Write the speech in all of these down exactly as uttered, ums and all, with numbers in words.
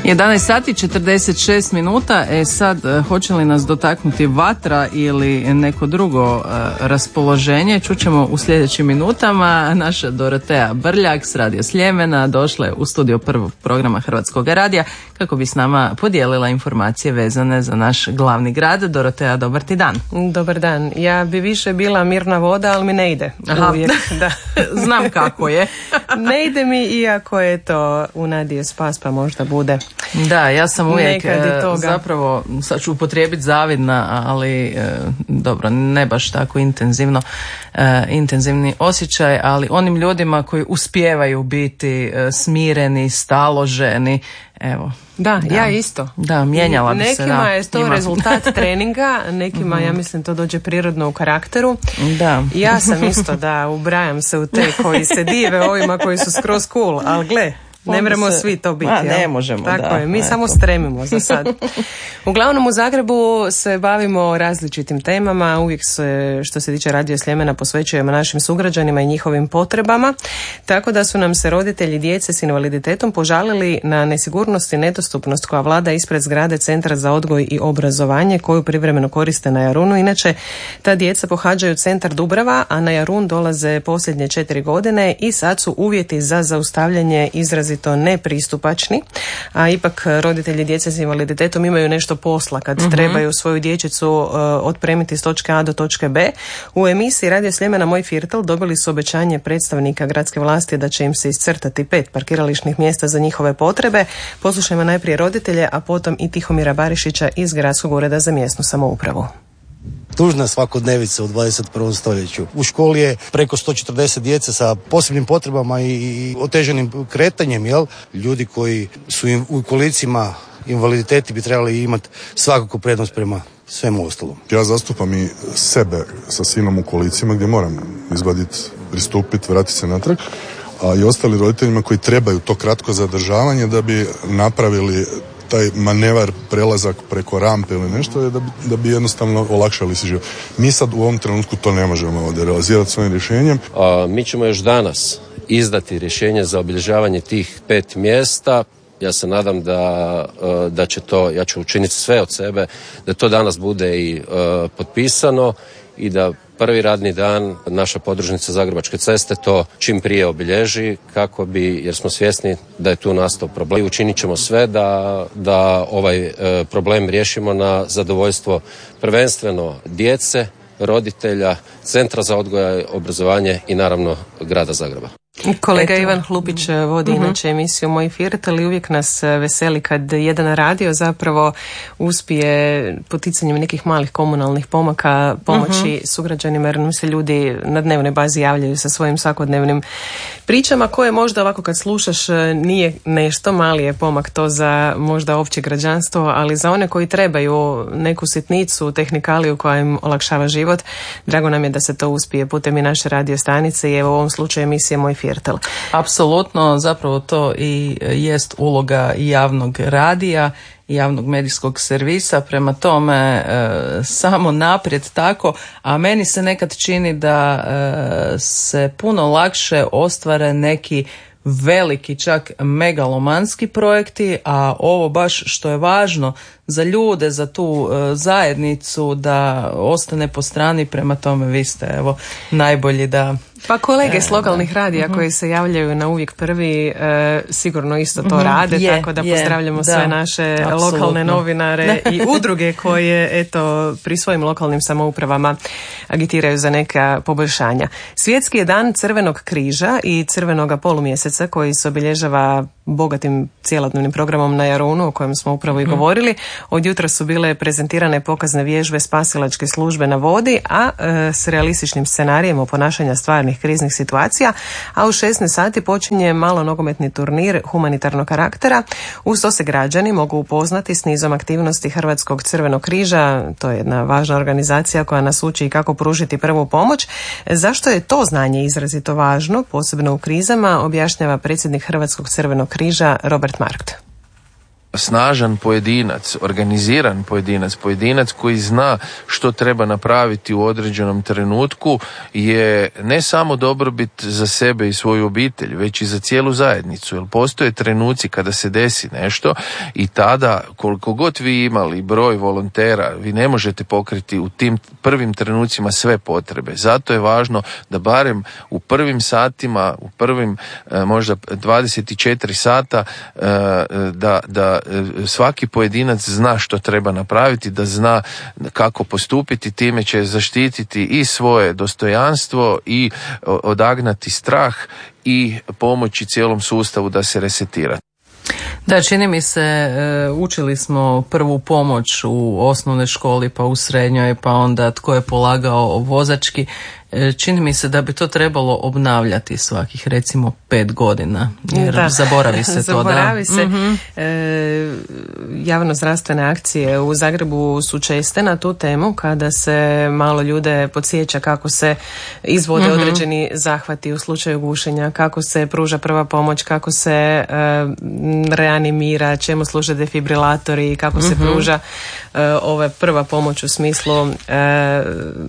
jedanaest sati četrdeset šest minuta. E sad, hoće li nas dotaknuti vatra ili neko drugo uh, raspoloženje, čućemo u sljedećim minutama. Naša Dorotea Brljak s Radio Sljemena došla je u studio prvog programa Hrvatskog radija kako bi s nama podijelila informacije vezane za naš glavni grad. Dorotea, dobar ti dan. Dobar dan. Ja bi više bila mirna voda, ali mi ne ide. Aha. Uvijek, da. Znam kako je. Ne ide mi, iako je to u nadi je spas, pa možda bude. Da, ja sam uvijek toga. zapravo, sad ću upotrijebiti zavidna, ali e, dobro, ne baš tako intenzivno, e, intenzivni osjećaj, ali onim ljudima koji uspijevaju biti e, smireni, staloženi, evo. Da, da, ja isto. Da, mijenjala bi nekima se. Nekima je to ima. rezultat treninga, nekima, mm-hmm. ja mislim, to dođe prirodno u karakteru. Da. Ja sam isto, da, ubrajam se u te koji se dive ovima koji su skroz cool, ali gle, ne moramo se... svi to biti. A, ne možemo, Tako da. je, mi Eto. samo stremimo za sad. Uglavnom u Zagrebu se bavimo različitim temama, uvijek se, što se tiče Radio Sljemena, posvećujemo našim sugrađanima i njihovim potrebama, tako da su nam se roditelji djece s invaliditetom požalili na nesigurnost i nedostupnost koja vlada ispred zgrade Centra za odgoj i obrazovanje koju privremeno koriste na Jarunu. Inače, ta djeca pohađaju Centar Dubrava, a na Jarun dolaze posljednje četiri godine i sad su uvjeti za zaustavljanje izrazito to nepristupačni, a ipak roditelji djece s invaliditetom imaju nešto posla kad uh-huh. trebaju svoju dječicu uh, otpremiti s točke A do točke B. U emisiji Radio Sljemena Moj Firtel dobili su obećanje predstavnika gradske vlasti da će im se iscrtati pet parkirališnih mjesta za njihove potrebe. Poslušajmo najprije roditelje, a potom i Tihomira Barišića iz Gradskog ureda za mjesnu samoupravu. Tužna svakodnevica u dvadeset prvom stoljeću. U školi je preko sto četrdeset djece sa posebnim potrebama i, i otežanim kretanjem, jel? Ljudi koji su im, u kolicima invaliditeti bi trebali imati svakako prednost prema svemu ostalom. Ja zastupam i sebe sa sinom u kolicima gdje moram izvaditi, pristupiti, vratiti se natrag, a i ostali roditeljima koji trebaju to kratko zadržavanje da bi napravili taj manevar, prelazak preko rampe ili nešto je da bi, da bi jednostavno olakšali si život. Mi sad u ovom trenutku to ne možemo ovdje realizirati svojim rješenjem. A, mi ćemo još danas izdati rješenje za obilježavanje tih pet mjesta. Ja se nadam da, da će to, ja ću učiniti sve od sebe, da to danas bude i uh, potpisano i da prvi radni dan naša podružnica Zagrebačke ceste to čim prije obilježi kako bi, jer smo svjesni da je tu nastao problem. Učinit ćemo sve da, da ovaj e, problem riješimo na zadovoljstvo prvenstveno djece, roditelja, Centra za odgoj i obrazovanje i naravno grada Zagreba. Kolega Eto. Ivan Hlupić vodi uh-huh. inače emisiju Moj Firtel i uvijek nas veseli kad jedan radio zapravo uspije poticanjem nekih malih komunalnih pomaka pomoći uh-huh. sugrađanima, jer nam se ljudi na dnevnoj bazi javljaju sa svojim svakodnevnim pričama koje možda ovako kad slušaš nije nešto, mali je pomak to za možda opće građanstvo, ali za one koji trebaju neku sitnicu, tehnikaliju koja im olakšava život, drago nam je da se to uspije putem i naše radio stanice i evo u ovom slučaju emisije Moj Firtel. Apsolutno, zapravo to i jest uloga javnog radija i javnog medijskog servisa, prema tome e, samo naprijed tako, a meni se nekad čini da e, se puno lakše ostvare neki veliki, čak megalomanski projekti, a ovo baš što je važno za ljude, za tu e, zajednicu da ostane po strani, prema tome vi ste evo najbolji da... Pa kolege s lokalnih radija uh-huh. koji se javljaju na Uvijek prvi e, sigurno isto to uh-huh. rade, je, tako da je, pozdravljamo da, sve naše apsolutno. Lokalne novinare i udruge koje eto pri svojim lokalnim samoupravama agitiraju za neka poboljšanja. Svjetski je dan Crvenog križa i Crvenoga polumjeseca koji se obilježava bogatim cjelodnevnim programom na Jarunu o kojem smo upravo i govorili. Od jutra su bile prezentirane pokazne vježbe spasilačke službe na vodi, a e, s realističnim scenarijem o ponašanju stvarnih kriznih situacija, a u šesnaest sati počinje malo nogometni turnir humanitarnog karaktera. Uz to se građani mogu upoznati s nizom aktivnosti Hrvatskog Crvenog križa, to je jedna važna organizacija koja nas uči kako pružiti prvu pomoć. Zašto je to znanje izrazito važno, posebno u krizama, objašnjava predsjednik Hrvatskog Crvenog križa Robert Markt. snažan pojedinac, organiziran pojedinac, pojedinac koji zna što treba napraviti u određenom trenutku je ne samo dobrobit za sebe i svoju obitelj, već i za cijelu zajednicu. Jer postoje trenuci kada se desi nešto i tada koliko god vi imali broj volontera, vi ne možete pokriti u tim prvim trenucima sve potrebe. Zato je važno da barem u prvim satima, u prvim možda dvadeset četiri sata da, da svaki pojedinac zna što treba napraviti, da zna kako postupiti, time će zaštititi i svoje dostojanstvo i odagnati strah i pomoći cijelom sustavu da se resetira. Da, čini mi se, učili smo prvu pomoć u osnovnoj školi, pa u srednjoj, pa onda tko je polagao vozački. Čini mi se da bi to trebalo obnavljati svakih recimo pet godina, jer da. zaboravi se to. Zaboravi da. se. Mm-hmm. E, javno-zdravstvene akcije u Zagrebu su česte na tu temu, kada se malo ljude podsjeća kako se izvode mm-hmm. određeni zahvati u slučaju gušenja, kako se pruža prva pomoć, kako se e, reanimira, čemu služe defibrilatori, kako mm-hmm. se pruža e, ova prva pomoć u smislu e,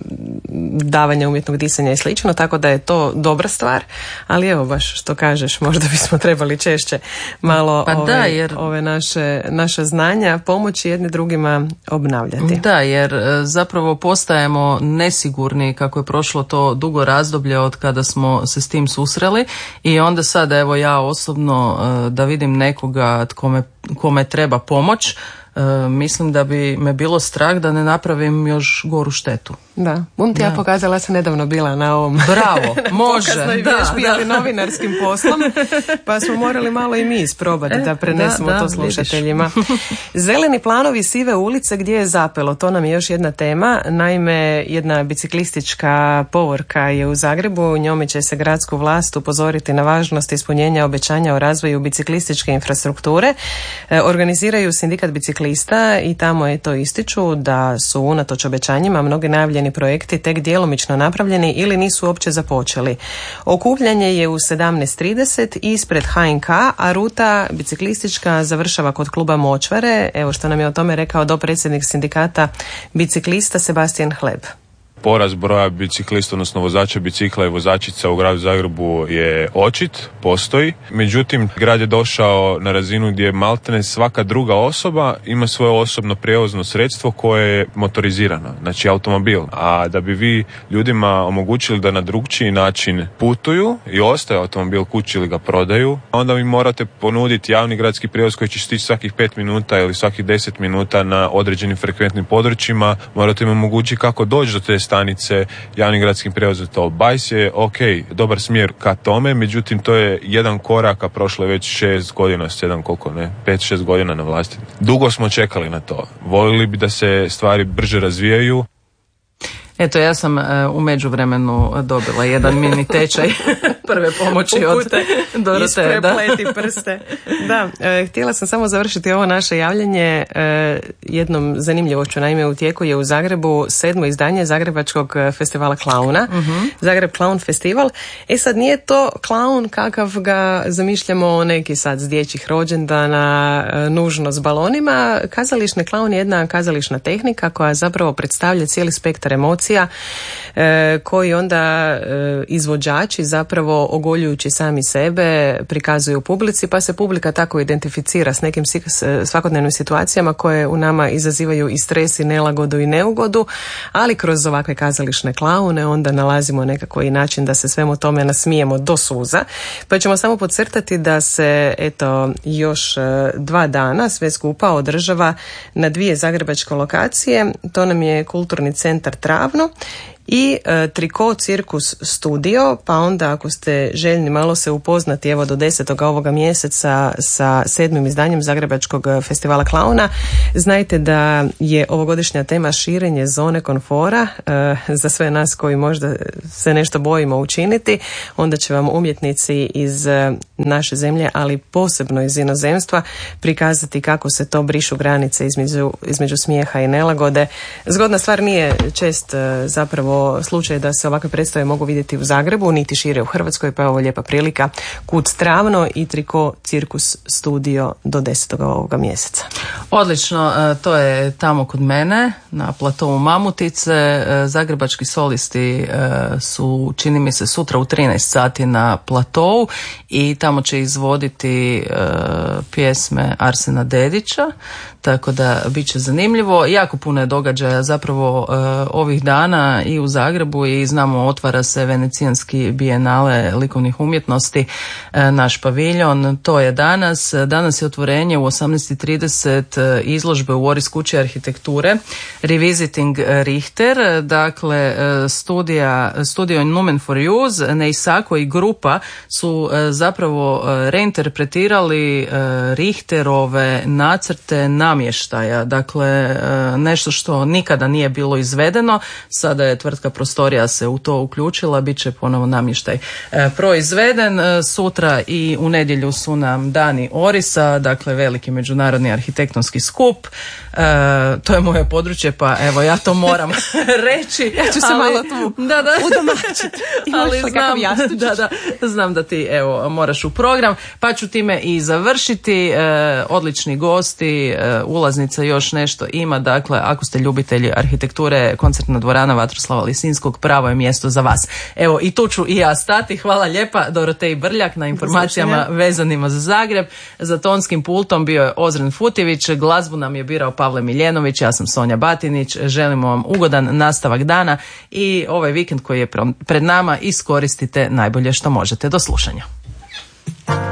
davanja umjetnog disanja i slično, tako da je to dobra stvar, ali evo baš što kažeš, možda bismo trebali češće malo pa ove, da, jer... ove naše, naša znanja pomoći jedni drugima obnavljati. Da, jer zapravo postajemo nesigurni kako je prošlo to dugo razdoblje od kada smo se s tim susreli i onda sad evo ja osobno da vidim nekoga kome, kome treba pomoć, mislim da bi me bilo strah da ne napravim još goru štetu. Da, bum ti ja pokazala sam nedavno bila na ovom bravo, može, pokaznoj vježbi, ali novinarskim poslom, pa smo morali malo i mi isprobati e, da prenesemo da, to slušateljima. Zeleni planovi sive ulice, gdje je zapelo? To nam je još jedna tema. Naime, jedna biciklistička povorka je u Zagrebu, njome će se gradsku vlast upozoriti na važnost ispunjenja obećanja o razvoju biciklističke infrastrukture. E, organiziraju sindikat biciklista i tamo je to ističu da su unatoč obećanjima mnogi najavljeni projekti tek djelomično napravljeni ili nisu uopće započeli. Okupljanje je u sedamnaest trideset ispred H N K, a ruta biciklistička završava kod kluba Močvare. Evo što nam je o tome rekao dopredsjednik sindikata biciklista Sebastian Hleb. Porast broja biciklista, odnosno vozača bicikla i vozačica u gradu Zagrebu je očit, postoji. Međutim, grad je došao na razinu gdje maltene svaka druga osoba ima svoje osobno prijevozno sredstvo koje je motorizirano, znači automobil. A da bi vi ljudima omogućili da na drugčiji način putuju i ostaju automobil kući ili ga prodaju, onda vi morate ponuditi javni gradski prijevoz koji će stići svakih pet minuta ili svakih deset minuta na određenim frekventnim područjima. Morate im omogućiti kako doći do te stanice javnim gradskim prijevozom. To bajs je ok, dobar smjer ka tome, međutim to je jedan korak, a prošlo je već šest godina, sedam, koliko ne, pet, šest godina na vlasti. Dugo smo čekali na to. Voljeli bi da se stvari brže razvijaju. Eto, ja sam uh, u međuvremenu dobila jedan mini tečaj prve pomoći od Dorote. Isprepleti prste. Da, e, htjela sam samo završiti ovo naše javljanje e, jednom zanimljivošću. Naime, u tijeku je u Zagrebu sedmo izdanje Zagrebačkog festivala klauna. Uh-huh. Zagreb Clown Festival. E sad, nije to klaun kakav ga zamišljamo neki sad s dječjih rođendana, e, nužno s balonima. Kazališni klaun je jedna kazališna tehnika koja zapravo predstavlja cijeli spektar emocija E, koji onda e, izvođači zapravo ogoljujući sami sebe prikazuju publici, pa se publika tako identificira s nekim svakodnevnim situacijama koje u nama izazivaju i stres i nelagodu i neugodu, ali kroz ovakve kazališne klaune onda nalazimo nekako i način da se svemu tome nasmijemo do suza. Pa ćemo samo podcrtati da se eto još dva dana sve skupa održava na dvije zagrebačke lokacije. To nam je Kulturni centar Travno i e, Triko Cirkus Studio, pa onda ako ste željni malo se upoznati evo do desetog ovoga mjeseca sa sedmim izdanjem Zagrebačkog festivala klauna, znajte da je ovogodišnja tema širenje zone komfora e, za sve nas koji možda se nešto bojimo učiniti. Onda će vam umjetnici iz e, naše zemlje, ali posebno iz inozemstva, prikazati kako se to brišu granice između, između smijeha i nelagode. Zgodna stvar, nije čest e, zapravo bio slučaj da se ovakve predstave mogu vidjeti u Zagrebu, niti šire u Hrvatskoj, pa je ovo lijepa prilika. Kud Travno i Triko Cirkus studio do desetog ovoga mjeseca. Odlično, to je tamo kod mene na platovu Mamutice. Zagrebački solisti su, čini mi se, sutra u trinaest sati na platovu i tamo će izvoditi pjesme Arsena Dedića, tako da bit će zanimljivo. Jako puno je događaja zapravo ovih dana i u Zagrebu i znamo, otvara se Venecijanski bijenale likovnih umjetnosti, naš paviljon, to je danas. Danas je otvorenje u osamnaest i trideset izložbe u Oris kući arhitekture Revisiting Richter, dakle studija, studio Numen for Use, Neisako i grupa su zapravo reinterpretirali Richterove nacrte namještaja, dakle nešto što nikada nije bilo izvedeno, sada je tvrtka Prostorija se u to uključila, bit će ponovo namještaj proizveden. Sutra i u nedjelju su nam dani Orisa, dakle veliki međunarodni arhitektonski skup. E, to je moje područje, pa evo ja to moram reći. Ja ću se ali, malo tu da, da. udomačiti. Ali znam, da, da, znam da ti evo moraš u program, pa ću time i završiti. E, odlični gosti, e, ulaznica još nešto ima, dakle ako ste ljubitelji arhitekture, koncertna dvorana Vatroslava Lisinskog pravo je mjesto za vas. Evo i tu ću i ja stati. Hvala lijepa Doroteji Brljak na informacijama vezanima za Zagreb. Za tonskim pultom bio je Ozren Futjević, glazbu nam je birao Pavle Miljenović, ja sam Sonja Batinić. Želimo vam ugodan nastavak dana i ovaj vikend koji je pred nama iskoristite najbolje što možete. Do slušanja.